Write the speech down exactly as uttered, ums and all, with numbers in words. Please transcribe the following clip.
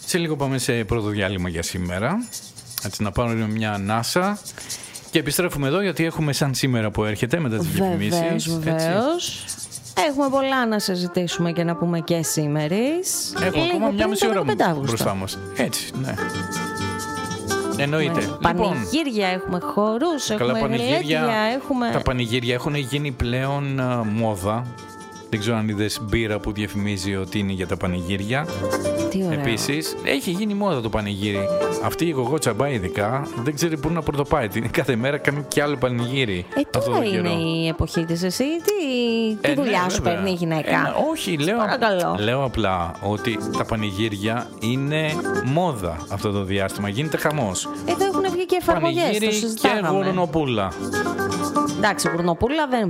Σε λίγο πάμε σε πρώτο διάλειμμα για σήμερα. Έτσι, να πάρουμε μια ανάσα. Και επιστρέφουμε εδώ γιατί έχουμε σαν σήμερα που έρχεται μετά τις διαφημίσεις. Βεβαίως. Έχουμε πολλά να συζητήσουμε και να πούμε και σήμερις. Έχουμε ακόμα μια μισή ώρα μπροστά μας. Έτσι, ναι. Εννοείται. Πανηγύρια, λοιπόν, έχουμε χορούς, καλά, έχουμε γλέκια, έχουμε... Τα πανηγύρια έχουν γίνει πλέον uh, μόδα. Δεν ξέρω αν είδες μπύρα που διαφημίζει ότι είναι για τα πανηγύρια. Τι ωραίο. Επίσης, έχει γίνει μόδα το πανηγύρι. Αυτή η γογό τσαμπά ειδικά δεν ξέρει πού να πρωτοπάει. Κάθε μέρα κάνει κι άλλο πανηγύρι. Ε, τώρα είναι η εποχή της. Εσύ τι, τι ε, δουλειά ναι, σου βέβαια. Παίρνει η γυναίκα. Ε, όχι, λέω, λέω απλά ότι τα πανηγύρια είναι μόδα αυτό το διάστημα. Γίνεται χαμός. Εδώ έχουν βγει και εφαρμογές. Πανηγύρι και γουρνοπούλα. Εντάξει, γουρνοπούλα δεν